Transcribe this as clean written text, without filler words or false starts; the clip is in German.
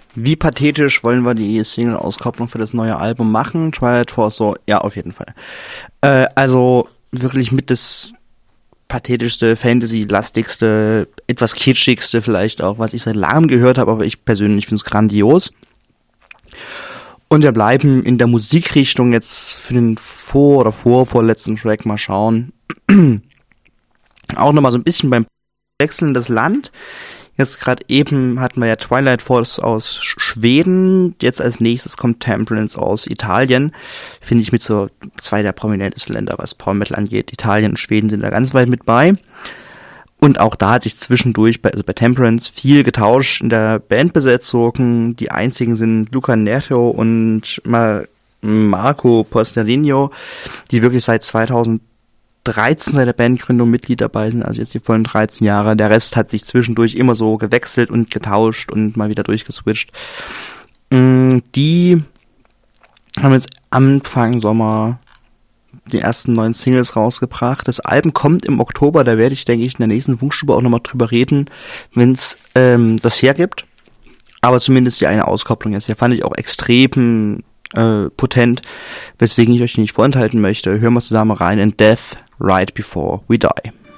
Wie pathetisch wollen wir die Single-Auskopplung für das neue Album machen? Twilight Force, so, ja, auf jeden Fall. Also wirklich mit das pathetischste, Fantasy-lastigste, etwas kitschigste vielleicht auch, was ich seit langem gehört habe, aber ich persönlich finde es grandios. Und wir bleiben in der Musikrichtung jetzt für den vorletzten Track mal schauen. Auch nochmal so ein bisschen beim Wechseln das Land. Jetzt gerade eben hatten wir ja Twilight Force aus Schweden, jetzt als nächstes kommt Temperance aus Italien. Finde ich mit so zwei der prominentesten Länder, was Power Metal angeht. Italien und Schweden sind da ganz weit mit bei. Und auch da hat sich zwischendurch bei Temperance viel getauscht in der Bandbesetzung. Die einzigen sind Luca Nerjo und Marco Posterino, die wirklich seit 2013 seit der Bandgründung Mitglied dabei sind, also jetzt die vollen 13 Jahre. Der Rest hat sich zwischendurch immer so gewechselt und getauscht und mal wieder durchgeswitcht. Die haben jetzt Anfang Sommer die ersten 9 Singles rausgebracht. Das Album kommt im Oktober, da werde ich, denke ich, in der nächsten Funkstube auch nochmal drüber reden, wenn es das hergibt. Aber zumindest die eine Auskopplung jetzt hier fand ich auch extrem potent, weswegen ich euch nicht vorenthalten möchte. Hören wir zusammen rein in Death Right Before We Die.